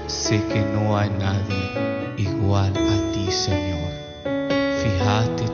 Sé que no hay nadie igual a ti, Señor. Fíjate